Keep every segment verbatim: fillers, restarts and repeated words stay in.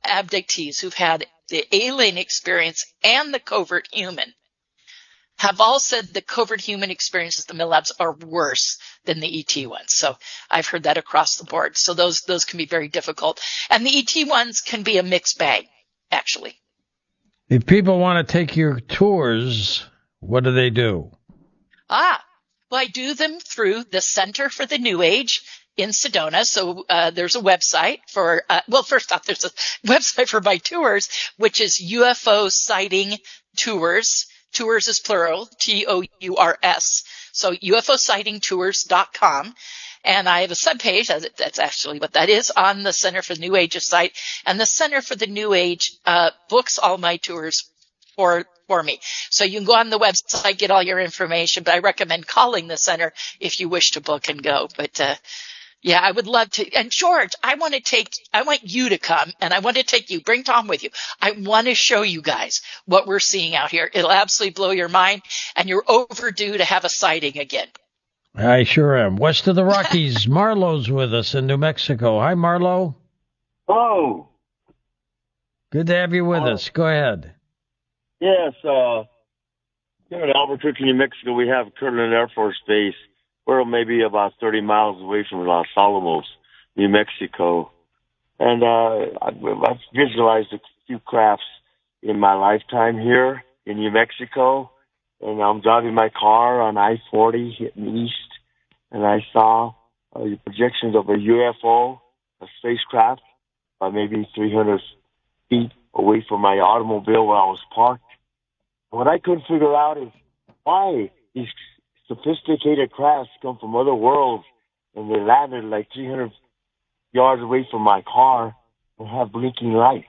abductees who've had the alien experience and the covert human have all said the covert human experiences at the Mill Labs are worse than the E T ones. So I've heard that across the board. So those those can be very difficult. And the E T ones can be a mixed bag, actually. If people want to take your tours, what do they do? Ah, well, I do them through the Center for the New Age in Sedona. So uh, there's a website for, uh, well, first off, there's a website for my tours, which is U F O Sighting Tours. Tours is plural, T O U R S. So U F O sighting tours dot com. And I have a subpage, that's actually what that is, on the Center for the New Age site. And the Center for the New Age uh, books all my tours for for me. So you can go on the website, get all your information, but I recommend calling the center if you wish to book and go. But uh yeah, I would love to. And George, I want to take, I want you to come and I want to take you, bring Tom with you. I want to show you guys what we're seeing out here. It'll absolutely blow your mind, and you're overdue to have a sighting again. I sure am. West of the Rockies, Marlo's with us in New Mexico. Hi, Marlo. Hello. Good to have you with Hello. us. Go ahead. Yes, uh, here in Albuquerque, New Mexico, we have Kirtland Air Force Base. We're maybe about thirty miles away from Los Alamos, New Mexico. And uh, I've, I've visualized a few crafts in my lifetime here in New Mexico. And I'm driving my car on I forty hitting east, and I saw uh, the projections of a U F O, a spacecraft, by maybe three hundred feet away from my automobile where I was parked. What I couldn't figure out is why these sophisticated crafts come from other worlds, and they landed like three hundred yards away from my car and have blinking lights.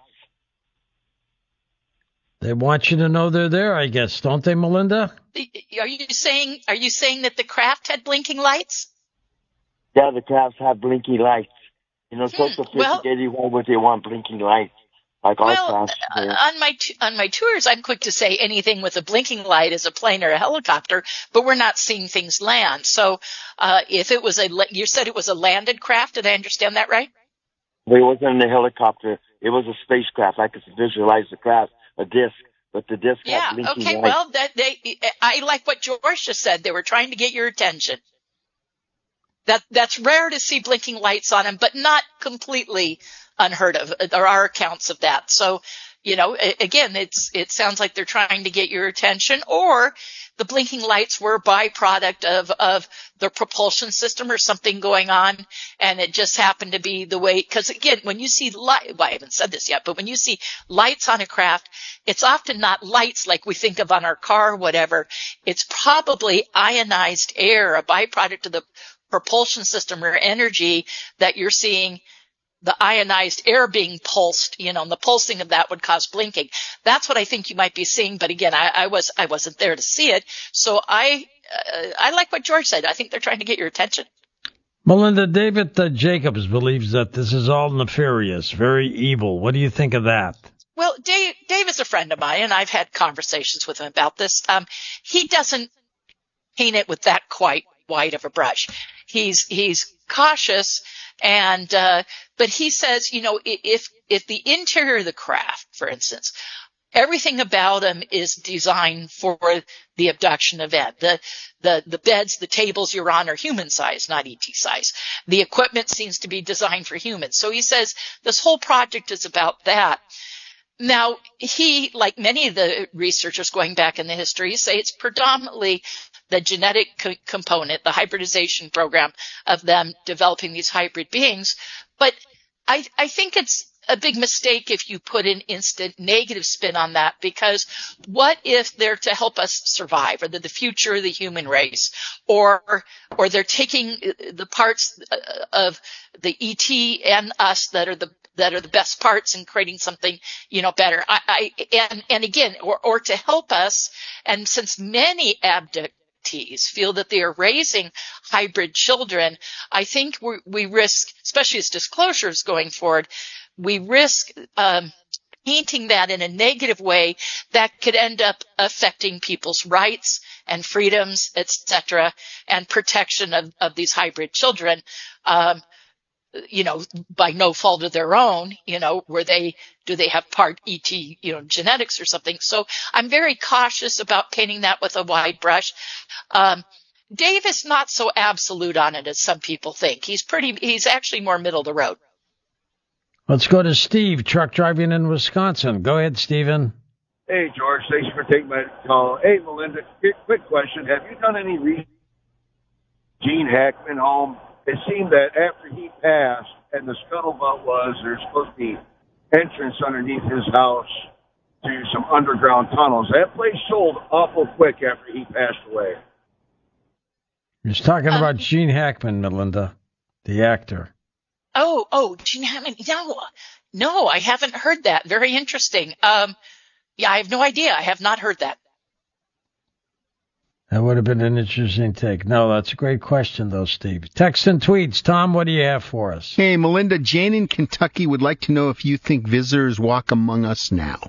They want you to know they're there, I guess, don't they, Melinda? Are you saying, are you saying that the craft had blinking lights? Yeah, the crafts have blinking lights. You know, so Hmm. sophisticated, why would they want blinking lights? Like Well, our crafts uh, do. on my t- on my tours, I'm quick to say anything with a blinking light is a plane or a helicopter, but we're not seeing things land. So, uh, if it was a, you said it was a landed craft, did I understand that right? But it wasn't a helicopter. It was a spacecraft. I could visualize the craft, a disc, but the disc Yeah. had blinking Okay. lights. Well, that they, I like what George just said. They were trying to get your attention. That that's rare to see blinking lights on them, but not completely unheard of. There are accounts of that. So, you know, again, it's it sounds like they're trying to get your attention, or the blinking lights were a byproduct of of the propulsion system or something going on, and it just happened to be the way. Because again, when you see light, well, I haven't said this yet, but when you see lights on a craft, it's often not lights like we think of on our car or whatever. It's probably ionized air, a byproduct of the propulsion system or energy that you're seeing, the ionized air being pulsed, you know, and the pulsing of that would cause blinking. That's what I think you might be seeing. But again, I, I was, I wasn't there to see it. So I, uh, I like what George said. I think they're trying to get your attention. Melinda, David uh, Jacobs believes that this is all nefarious, very evil. What do you think of that? Well, Dave, Dave is a friend of mine, and I've had conversations with him about this. Um, he doesn't paint it with that quite wide of a brush. He's, he's cautious. And, uh, but he says, you know, if, if the interior of the craft, for instance, everything about them is designed for the abduction event. The, the, the beds, the tables you're on are human size, not E T size. The equipment seems to be designed for humans. So he says this whole project is about that. Now, he, like many of the researchers going back in the history, say it's predominantly the genetic co- component, the hybridization program of them developing these hybrid beings. But I, I think it's a big mistake if you put an instant negative spin on that, because what if they're to help us survive, or they're the future of the human race, or or they're taking the parts of the E T and us that are the that are the best parts and creating something, you know, better. I, I and and again, or or to help us. And since many abductees feel that they are raising hybrid children, I think we we risk, especially as disclosures going forward, we risk um, painting that in a negative way that could end up affecting people's rights and freedoms, et cetera, and protection of, of these hybrid children. Um, you know, by no fault of their own, you know, were they, do they have part E T, you know, genetics or something? So I'm very cautious about painting that with a wide brush. Um, Dave is not so absolute on it as some people think. He's pretty, he's actually more middle of the road. Let's go to Steve, truck driving in Wisconsin. Go ahead, Stephen. Hey, George. Thanks for taking my call. Hey, Melinda, quick, quick question. Have you done any research on Gene Hackman home? It seemed that after he passed, and the scuttlebutt was there's supposed to be entrance underneath his house to some underground tunnels. That place sold awful quick after he passed away. You're talking about um, Gene Hackman, Melinda, the actor. Oh, oh, Gene Hackman. No, no, I haven't heard that. Very interesting. Um, yeah, I have no idea. I have not heard that. That would have been an interesting take. No, that's a great question, though, Steve. Text and tweets. Tom, what do you have for us? Hey, Melinda, Jane in Kentucky would like to know if you think visitors walk among us now.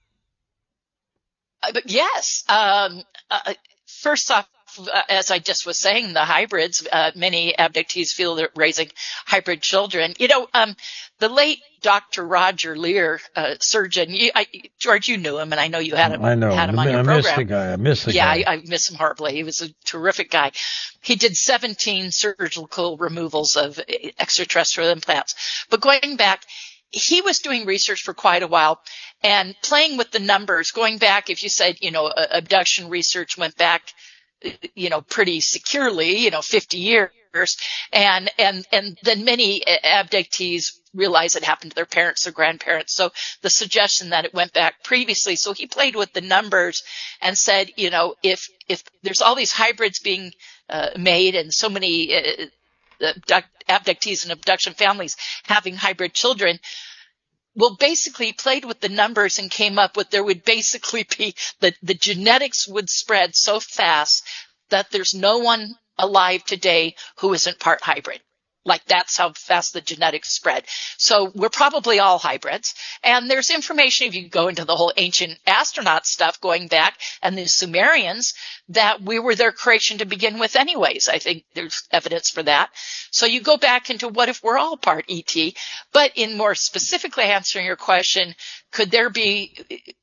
Uh, but yes. Um, uh, first off, Uh, as I just was saying, the hybrids, uh, many abductees feel they're raising hybrid children. You know, um, the late Doctor Roger Lear, uh, surgeon, you, I, George, you knew him, and I know you had him, I know. had him on I your I program. miss the guy. I miss the yeah, guy. I, I miss him horribly. He was a terrific guy. He did seventeen surgical removals of extraterrestrial implants. But going back, he was doing research for quite a while and playing with the numbers. Going back, if you said, you know, uh, abduction research went back, you know, pretty securely, you know, fifty years. And, and, and then many abductees realize it happened to their parents or grandparents. So the suggestion that it went back previously. So he played with the numbers and said, you know, if, if there's all these hybrids being uh, made and so many uh, abductees and abduction families having hybrid children, well, basically played with the numbers and came up with there would basically be the, the genetics would spread so fast that there's no one alive today who isn't part hybrid. Like that's how fast the genetics spread. So we're probably all hybrids. And there's information, if you go into the whole ancient astronaut stuff going back and the Sumerians, that we were their creation to begin with anyways. I think there's evidence for that. So you go back into what if we're all part E T? But in more specifically answering your question, could there be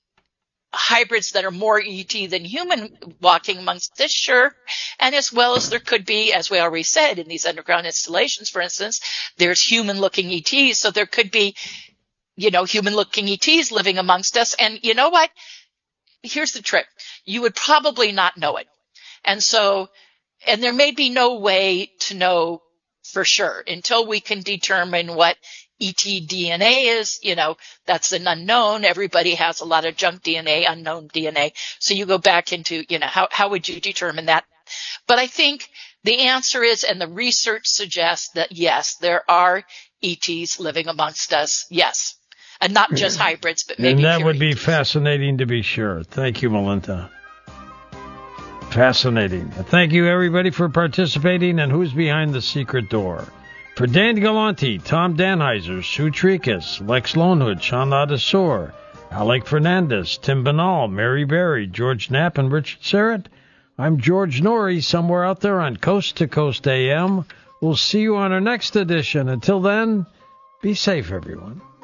hybrids that are more E T than human walking amongst us? Sure. And as well as there could be, as we already said, in these underground installations, for instance, there's human looking E Ts. So there could be, you know, human looking E Ts living amongst us. And you know what? Here's the trick. You would probably not know it. And so, and there may be no way to know for sure until we can determine what E T D N A is, you know, that's an unknown. Everybody has a lot of junk D N A, unknown D N A. So you go back into, you know, how, how would you determine that? But I think the answer is, and the research suggests that yes, there are E Ts living amongst us. Yes. And not just hybrids, but maybe. And that would be E Ts. Fascinating to be sure. Thank you, Melinda. Fascinating. Thank you, everybody, for participating. And who's behind the secret door? For Dan Galante, Tom Danheiser, Sue Tricas, Lex Lonehood, Sean Ladasor, Alec Fernandez, Tim Banal, Mary Berry, George Knapp, and Richard Serrett, I'm George Norrie, somewhere out there on Coast to Coast A M. We'll see you on our next edition. Until then, be safe, everyone.